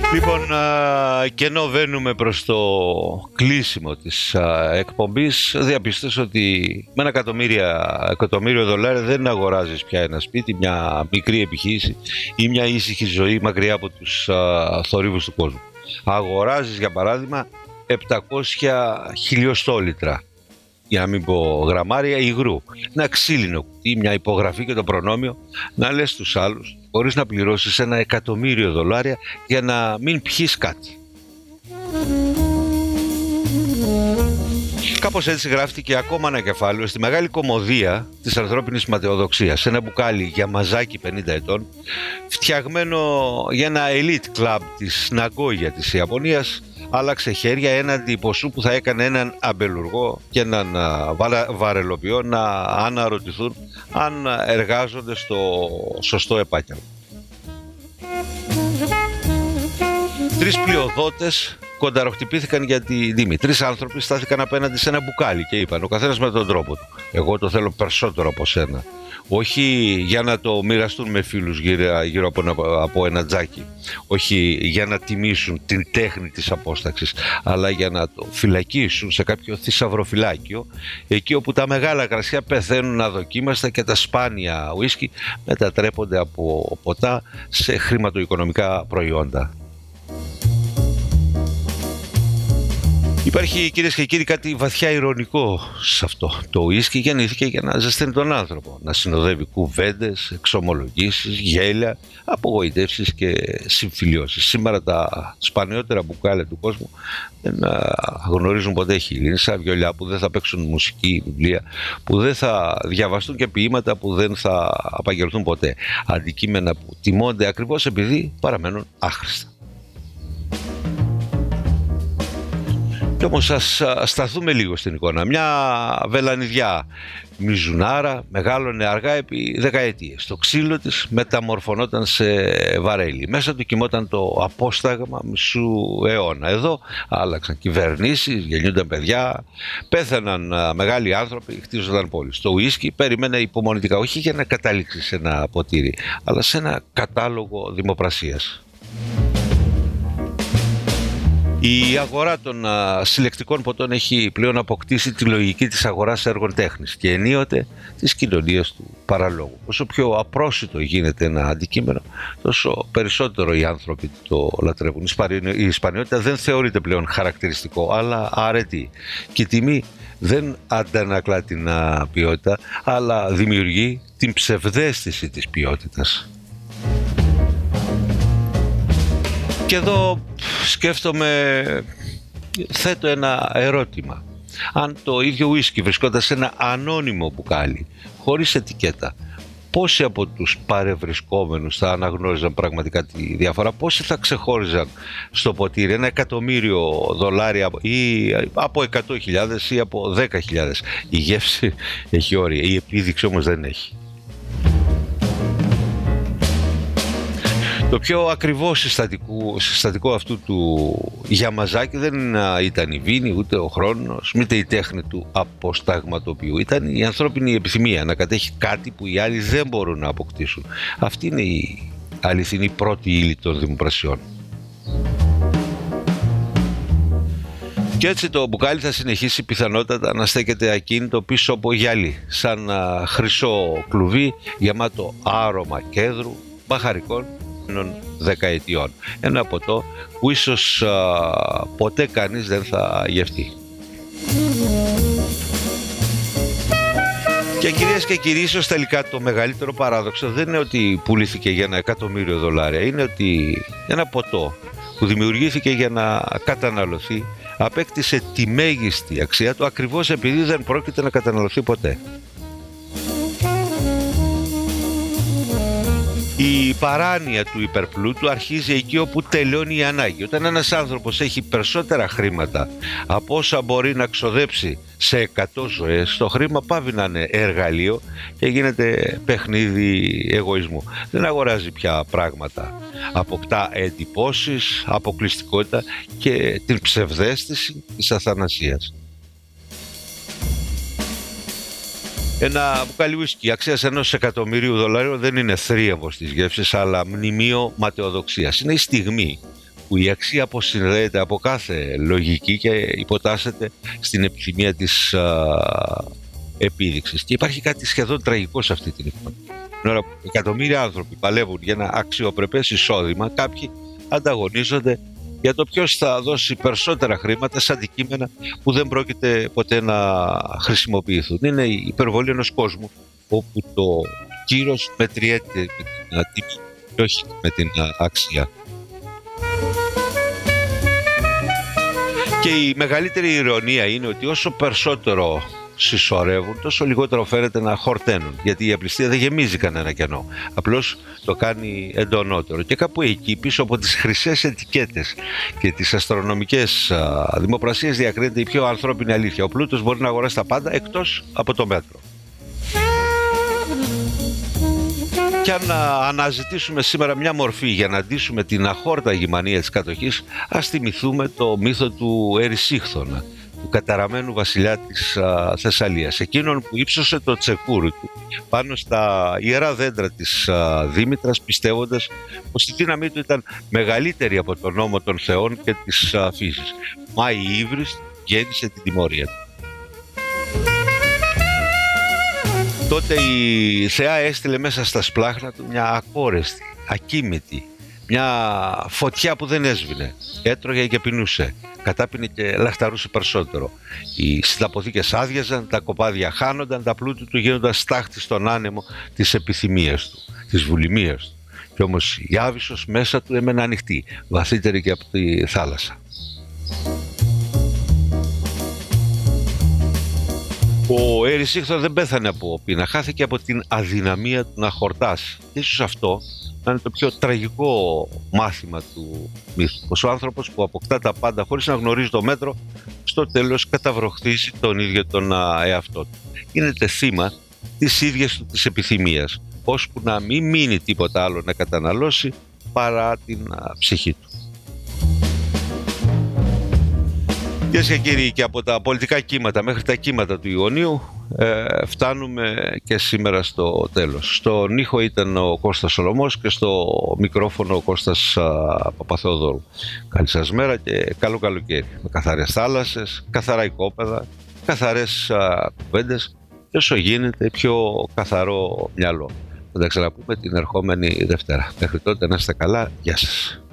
Λοιπόν, και ενώ βαίνουμε προς το κλείσιμο της εκπομπής, διαπίστωσα ότι με εκατομμύριο δολάρια δεν αγοράζεις πια ένα σπίτι, μια μικρή επιχείρηση ή μια ήσυχη ζωή μακριά από τους θορύβους του κόσμου. Αγοράζεις, για παράδειγμα, 700 χιλιοστόλιτρα, για να μην πω γραμμάρια, υγρού. Ένα ξύλινο κουτί, μια υπογραφή και το προνόμιο να λες στους άλλους, χωρίς να πληρώσεις $1 εκατομμύριο για να μην πιείς κάτι. Κάπως έτσι γράφτηκε ακόμα ένα κεφάλαιο στη μεγάλη κωμωδία της ανθρώπινης ματαιοδοξίας. Ένα μπουκάλι για μαζάκι 50 ετών, φτιαγμένο για ένα elite club της Ναγκόγια της Ιαπωνίας, άλλαξε χέρια έναντι ποσού που θα έκανε έναν αμπελουργό και έναν βαρελοποιό να αναρωτηθούν αν εργάζονται στο σωστό επάγγελμα. 3 πλειοδότες κονταροχτυπήθηκαν για τη τιμή. 3 άνθρωποι στάθηκαν απέναντι σε ένα μπουκάλι και είπαν, ο καθένας με τον τρόπο του, εγώ το θέλω περισσότερο από σένα. Όχι για να το μοιραστούν με φίλους γύρω από ένα τζάκι, όχι για να τιμήσουν την τέχνη της απόσταξης, αλλά για να το φυλακίσουν σε κάποιο θησαυροφυλάκιο, εκεί όπου τα μεγάλα κρασιά πεθαίνουν αδοκίμαστα και τα σπάνια ουίσκι μετατρέπονται από ποτά σε χρηματοοικονομικά προϊόντα. Υπάρχει, κυρίες και κύριοι, κάτι βαθιά ειρωνικό σε αυτό. Το ουίσκι γεννήθηκε για να ζεσταίνει τον άνθρωπο, να συνοδεύει κουβέντες, εξομολογήσεις, γέλια, απογοητεύσεις και συμφιλιώσεις. Σήμερα τα σπανιότερα μπουκάλια του κόσμου δεν γνωρίζουν ποτέ χιλίνισσα, βιολιά που δεν θα παίξουν μουσική, βιβλία που δεν θα διαβαστούν και ποίηματα που δεν θα απαγγελθούν ποτέ. Αντικείμενα που τιμώνται ακριβώς επειδή παραμένουν άχρηστα. Και όμως ας σταθούμε λίγο στην εικόνα. Μια βελανιδιά μιζουνάρα μεγάλωνε αργά επί δεκαετίες. Το ξύλο της μεταμορφωνόταν σε βαρέλι. Μέσα του κοιμόταν το απόσταγμα μισού αιώνα. Εδώ άλλαξαν κυβερνήσεις, γεννιούνταν παιδιά, πέθαναν μεγάλοι άνθρωποι, χτίζονταν πόλεις. Το ουίσκι περίμενε υπομονητικά, όχι για να καταλήξει σε ένα ποτήρι, αλλά σε ένα κατάλογο δημοπρασίας. Η αγορά των συλλεκτικών ποτών έχει πλέον αποκτήσει τη λογική της αγοράς έργων τέχνης και ενίοτε της κοινωνίας του παραλόγου. Όσο πιο απρόσιτο γίνεται ένα αντικείμενο, τόσο περισσότερο οι άνθρωποι το λατρεύουν. Η ισπανιότητα δεν θεωρείται πλέον χαρακτηριστικό, αλλά αρετή. Και η τιμή δεν αντανακλά την ποιότητα, αλλά δημιουργεί την ψευδαίσθηση της ποιότητας. Και εδώ θέτω ένα ερώτημα. Αν το ίδιο ουίσκι βρισκόταν σε ένα ανώνυμο μπουκάλι, χωρίς ετικέτα, πόσοι από τους παρευρισκόμενους θα αναγνώριζαν πραγματικά τη διαφορά, πόσοι θα ξεχώριζαν στο ποτήρι $1 εκατομμύριο ή από 100.000 ή από 10.000. Η γεύση έχει όρια, η επίδειξη όμως δεν έχει. Το πιο ακριβό συστατικό αυτού του γιαμαζάκι δεν ήταν η βίνη, ούτε ο χρόνος, ούτε η τέχνη του αποσταγματοποιού. Ήταν η ανθρώπινη επιθυμία να κατέχει κάτι που οι άλλοι δεν μπορούν να αποκτήσουν. Αυτή είναι η αληθινή πρώτη ύλη των δημοπρασιών. Και έτσι το μπουκάλι θα συνεχίσει πιθανότατα να στέκεται ακίνητο πίσω από γυαλί, σαν χρυσό κλουβί γεμάτο άρωμα κέδρου, μπαχαρικών δεκαετιών. Ένα ποτό που ίσως ποτέ κανείς δεν θα γευτεί. Και κυρίες και κύριοι, ίσως τελικά το μεγαλύτερο παράδοξο δεν είναι ότι πουλήθηκε για $1 εκατομμύριο, είναι ότι ένα ποτό που δημιουργήθηκε για να καταναλωθεί απέκτησε τη μέγιστη αξία του ακριβώς επειδή δεν πρόκειται να καταναλωθεί ποτέ. Η παράνοια του υπερπλούτου αρχίζει εκεί όπου τελειώνει η ανάγκη. Όταν ένας άνθρωπος έχει περισσότερα χρήματα από όσα μπορεί να ξοδέψει σε 100 ζωές, το χρήμα πάβει να είναι εργαλείο και γίνεται παιχνίδι εγωισμού. Δεν αγοράζει πια πράγματα. Αποκτά εντυπώσεις, αποκλειστικότητα και την ψευδαίσθηση της αθανασίας. Ένα μπουκάλι ουίσκι αξίας $1 εκατομμυρίου δεν είναι θρίαμβος της γεύσης, αλλά μνημείο ματαιοδοξίας. Είναι η στιγμή που η αξία αποσυνδέεται από κάθε λογική και υποτάσσεται στην επιθυμία της επίδειξης. Και υπάρχει κάτι σχεδόν τραγικό σε αυτή την εικόνα. Την ώρα που εκατομμύρια άνθρωποι παλεύουν για ένα αξιοπρεπές εισόδημα, κάποιοι ανταγωνίζονται για το ποιος θα δώσει περισσότερα χρήματα σε αντικείμενα που δεν πρόκειται ποτέ να χρησιμοποιηθούν. Είναι η υπερβολή ενός κόσμου όπου το κύρος μετριέται με την τιμή και όχι με την αξία. Και η μεγαλύτερη ηρωνία είναι ότι όσο περισσότερο συσσωρεύουν, τόσο λιγότερο φαίνεται να χορταίνουν. Γιατί η απληστία δεν γεμίζει κανένα κενό. Απλώς το κάνει εντονότερο. Και κάπου εκεί, πίσω από τις χρυσές ετικέτες και τις αστρονομικές δημοπρασίες, διακρίνεται η πιο ανθρώπινη αλήθεια. Ο πλούτος μπορεί να αγοράσει τα πάντα εκτός από το μέτρο. Και αν αναζητήσουμε σήμερα μια μορφή για να ντύσουμε την αχόρταγη μανία της κατοχής, ας θυμηθούμε το μύθο του Ερησίχθωνα, του καταραμένου βασιλιά της Θεσσαλίας, εκείνον που ύψωσε το τσεκούρι του πάνω στα ιερά δέντρα της Δήμητρας, πιστεύοντας πως η δύναμή του ήταν μεγαλύτερη από τον νόμο των θεών και της φύσης. Μα η ύβρις γέννησε την τιμωρία του. Τότε η θεά έστειλε μέσα στα σπλάχνα του μια ακόρεστη, ακίμητη, μια φωτιά που δεν έσβηνε. Έτρωγε και πεινούσε, κατάπινε και λαχταρούσε περισσότερο. Οι συνταποθήκες άδειαζαν, τα κοπάδια χάνονταν, τα πλούτη του γίνονταν στάχτη στον άνεμο της επιθυμίας του, της βουλημίας του. Κι όμως η Άβυσσος μέσα του έμενε ανοιχτή, βαθύτερη και από τη θάλασσα. Ο Ερησίχθων δεν πέθανε από πείνα, χάθηκε από την αδυναμία του να χορτάσει. Και ίσως αυτό να είναι το πιο τραγικό μάθημα του μύθου. Πως ο άνθρωπος που αποκτά τα πάντα χωρίς να γνωρίζει το μέτρο, στο τέλος καταβροχθήσει τον ίδιο τον εαυτό του. Γίνεται θύμα της ίδιας του της επιθυμίας, ώσπου να μην μείνει τίποτα άλλο να καταναλώσει παρά την ψυχή του. Κυρίες και κύριοι, και από τα πολιτικά κύματα μέχρι τα κύματα του Ιωνίου φτάνουμε και σήμερα στο τέλος. Στον ήχο ήταν ο Κώστας Σολωμός και στο μικρόφωνο ο Κώστας Παπαθεοδόρου. Καλή σας μέρα και καλό καλοκαίρι. Με καθαρές θάλασσες, καθαρά οικόπεδα, καθαρές κουβέντες και όσο γίνεται πιο καθαρό μυαλό. Θα τα ξαναπούμε την ερχόμενη Δευτέρα. Μέχρι τότε να είστε καλά. Γεια σας.